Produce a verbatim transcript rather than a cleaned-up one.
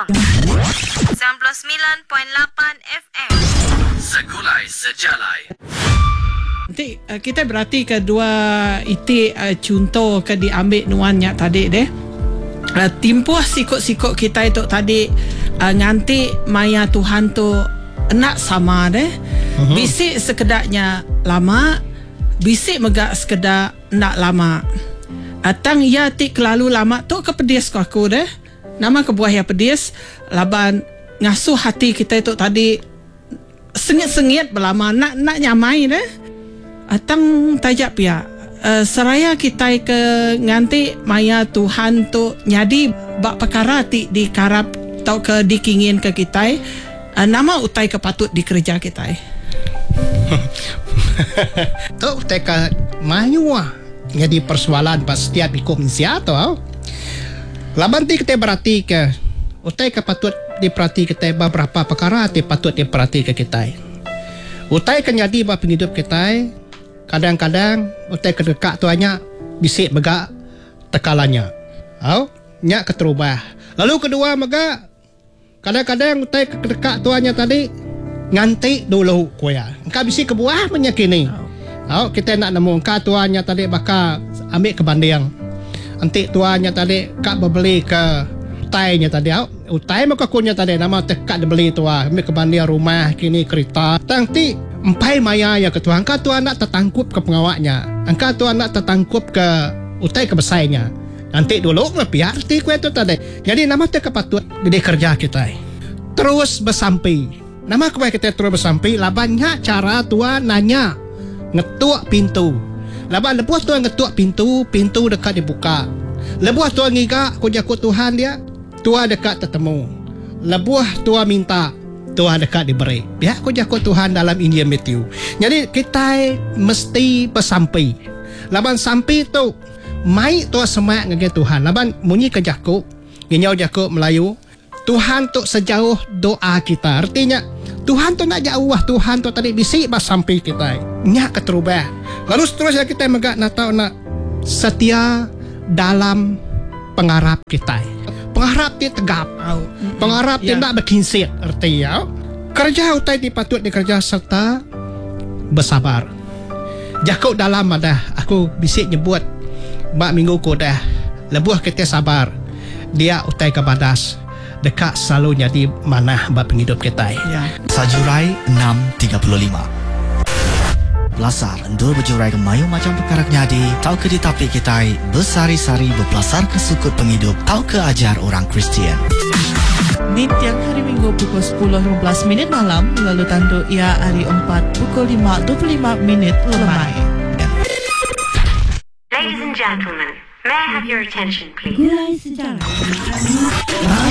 Pahang sembilan puluh sembilan perpuluhan lapan F M. Segulai Sejalai. Nanti uh, kita berarti kedua itu uh, contoh ke diambil nuannya tadi deh. Uh, timpuh sikut-sikut kita itu tadi uh, nganti maya Tuhan tu nak sama deh. Uh-huh. Bisik sekedaknya lama, bisik megak sekedar nak lama. Atang ya ti kelalu lama tu kepedis ko aku deh. Nama kebuah ya pedis laban ngasuh hati kita itu tadi sengit-sengit berlama nak nak nyamai deh. Atang tajak pia uh, seraya kita ke nganti maya Tuhan tu nyadi bak perkara ti dikarap tau ke dikingin ke kita uh, nama utai kepatut dikerja kita. Tu utai ke mayuah jadi persoalan pas setiap ikut manusia tu. Laban ti kita berarti ke utai kepatut diperhati kita beberapa perkara ti patut diperhati ke kita. Utai kan jadi bak penghidup kita. Kadang-kadang utai kedekak tu hanya bisik megak tekalannya. Au, nyak keterubah. Lalu kedua megak kadang-kadang utai kedekak tu hanya tadi nganti dulu kuya. Engkau bisik kebuah menyakini. Au, kita nak nemu engkau tu hanya tadi bakal ambil ke banding. Nanti tu hanya tadi kak berbeli ke utainya tadi. Au, utai muka kunya tadi nama tekak dibeli tu ah. Ambil ke banding rumah kini kereta. Nanti empai maya ya ketua angka tu anak tertangkup ke pengawaknya, angka tu anak tertangkup ke utai ke besainya. Nanti dulu ngepiar ti kue tu tadi. Jadi nama tu kepatut di kerja kita terus bersampai. Nama kue kita terus bersampai. Labannya cara tua nanya ngetuk pintu. Laban lebuah tua ngetuk pintu, pintu dekat dibuka. Lebuah tua ngiga ku jakut Tuhan dia, tua dekat tertemu. Lebuah tua minta, Tuhan dekat diberi. Pihak ku jakut Tuhan dalam Injil Matthew. Jadi kita mesti bersampai. Laban sampai tu mai tu semak ngege Tuhan. Laban munyi ke jakut, ngenyau jakut Melayu. Tuhan tu sejauh doa kita. Artinya Tuhan tu nak jauh, Tuhan tu tadi bisik bas sampai kita. Nyak keterubah. Lalu seterusnya kita megak nak tahu nak setia dalam pengharap kita. Pengharap dia tegap. Pengharap dia nak berkinsit. Artinya kerja utai dipatut dikerja serta bersabar. Jakut dalam ada aku bisik nyebut bak minggu ku dah lebuah kita sabar. Dia utai ke badas dekat selalu jadi mana bak penghidup kita. Ya. Sajurai enam tiga puluh lima. Belasar endur berjurai ke mayu macam perkara nyadi. Tahu ke ditapi kita bersari-sari berpelasar ke sukut penghidup. Tahu ke ajar orang Kristian. Ni tiap hari Minggu pukul sepuluh lima belas minit malam. Lalu tandu ia hari empat pukul lima dua puluh lima minit lemai. Ladies and gentlemen, may I have your attention please? Gulai sejarah.